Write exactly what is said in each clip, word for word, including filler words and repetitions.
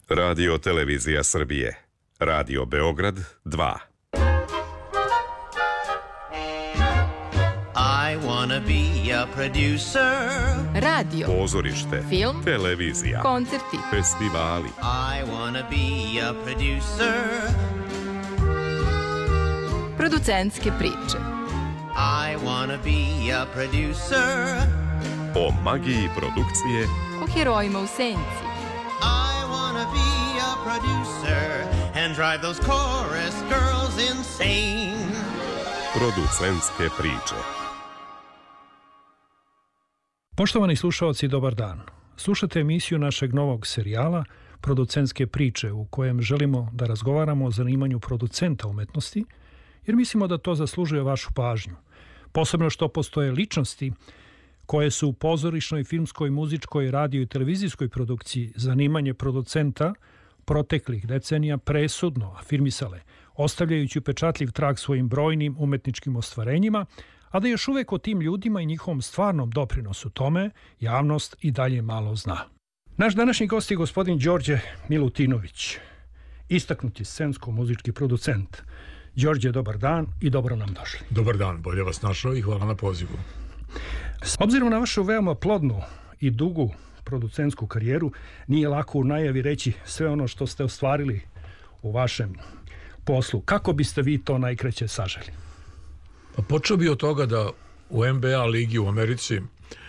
Radio Televizija Srbije. Radio Beograd dva. I wanna be a producer. Radio, Pozorište, film, televizija, koncerti, festivali. I wanna be a producer. Producentske priče. I wanna be a producer. O magiji produkcije, O herojima u senci. I wanna be a producer and drive those chorus girls insane. producentske priče. Poštovani slušaoci, dobar dan. Slušate emisiju našeg novog serijala Producentske priče, u kojem želimo da razgovaramo o zanimanju producenta umetnosti, jer mislimo da to zaslužuje vašu pažnju. Posebno što postoje ličnosti koje su u pozorišnoj, filmskoj, muzičkoj, radio i televizijskoj produkciji zanimanje producenta proteklih decenija presudno afirmisale, ostavljajući upečatljiv trag svojim brojnim umetničkim ostvarenjima, a da još uvek o tim ljudima i njihovom stvarnom doprinosu tome javnost i dalje malo zna. Naš današnji gost je gospodin Đorđe Milutinović, istaknuti scensko-muzički producent. Đorđe, dobar dan i dobro nam došli. Dobar dan, bolje vas našao i hvala na pozivu. S obzirom na vašu veoma plodnu i dugu producentsku karijeru, nije lako u najavi reći sve ono što ste ostvarili u vašem poslu. Kako biste vi to najkraće saželi? Pa počeo bi od toga da u N B A ligi u Americi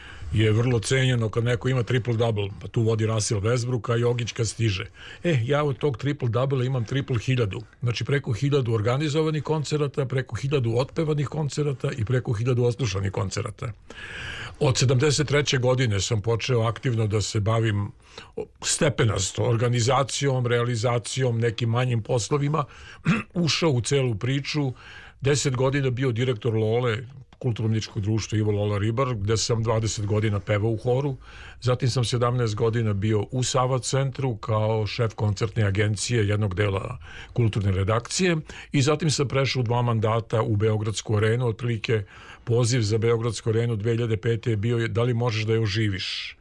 je vrlo cenjeno kad neko ima triple-double, pa tu vodi Russell Westbrook, a Jokić kad stiže. E, ja od tog triple-double imam triple hiljadu. Znači preko hiljadu organizovanih koncerata, preko hiljadu otpevanih koncerata i preko hiljadu oslušanih koncerata. Od sedamdeset treće godine sam počeo aktivno da se bavim stepenasto organizacijom, realizacijom, nekim manjim poslovima, ušao u celu priču, deset godina bio direktor Lole, kulturno-umjetničkog društva Ivo Lola Ribar, gde sam dvadeset godina pevao u horu. Zatim sam sedamnaest godina bio u Sava centru kao šef koncertne agencije jednog dela kulturne redakcije i zatim sam prešao dva mandata u Beogradsku arenu. Otprilike poziv za Beogradsku arenu dve hiljade pete je bio da li možeš da je oživiš.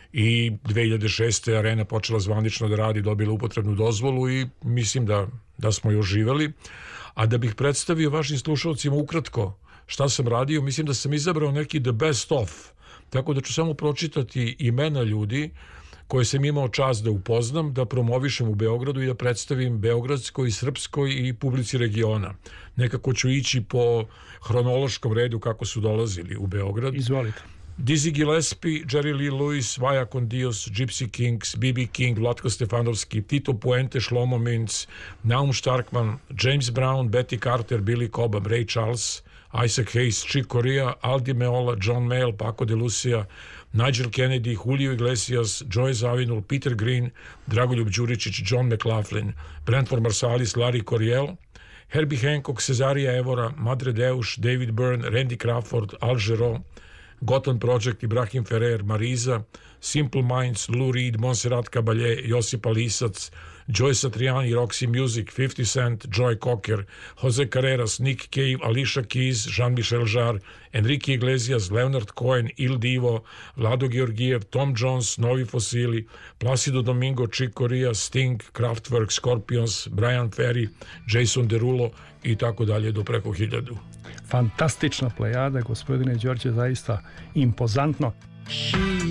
I dve hiljade šeste arena počela zvanično da radi, dobila upotrebnu dozvolu i mislim da, da smo je oživeli. A da bih predstavio vašim slušalcima ukratko šta sam radio, mislim da sam izabrao neki the best of, tako da ću samo pročitati imena ljudi koje sam imao čast da upoznam, da promovišem u Beogradu i da predstavim beogradskoj, srpskoj i publici regiona. Nekako ću ići po hronološkom redu kako su dolazili u Beograd. Izvolite. Dizzy Gillespie, Jerry Lee Lewis, Vaja con Dios, Gypsy Kings, B B King, Vlatko Stefanovski, Tito Puente, Shlomo Mintz, Naum Starkman, James Brown, Betty Carter, Billy Cobham, Ray Charles, Isaac Hayes, Chick Corea, Aldi Meola, John Mayall, Paco de Lucia, Nigel Kennedy, Julio Iglesias, Joy Zawinul, Peter Green, Dragoljub Đuričić, John McLaughlin, Brentford Marsalis, Larry Coryell, Herbie Hancock, Cesaria Evora, Madre Deus, David Byrne, Randy Crawford, Al Jarreau, Gotham Project, Ibrahim Ferrer, Mariza, Simple Minds, Lou Reed, Montserrat Caballé, Josipa Lisac, Joy Satriani, Roxy Music, fifty Cent, Joy Cocker, Jose Carreras, Nick Cave, Alicia Keys, Jean-Michel Jarre, Enrique Iglesias, Leonard Cohen, Il Divo, Vlado Georgijev, Tom Jones, Novi Fosili, Placido Domingo, Chick Corea, Sting, Kraftwerk, Scorpions, Brian Ferry, Jason Derulo i tako dalje do preko hiljadu. Fantastična plejada, gospodine Đorđe, zaista impozantno.